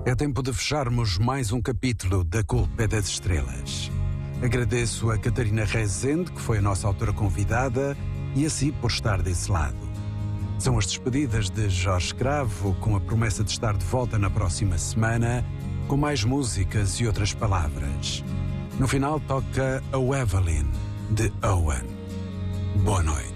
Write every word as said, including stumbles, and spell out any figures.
É tempo de fecharmos mais um capítulo da Culpa das Estrelas. Agradeço a Catarina Rezende, que foi a nossa autora convidada, e a si por estar desse lado. São as despedidas de Jorge Cravo, com a promessa de estar de volta na próxima semana, com mais músicas e outras palavras. No final toca a Evelyn, de Owen. Boa noite.